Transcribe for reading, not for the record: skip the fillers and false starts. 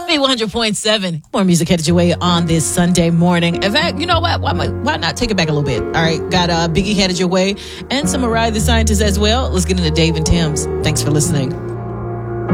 B100.7. More music headed your way on this Sunday morning. In fact, you know what? Why not take it back a little bit? All right. Got Biggie headed your way and some Mariah the Scientist as well. Let's get into Dave and Tim's. Thanks for listening.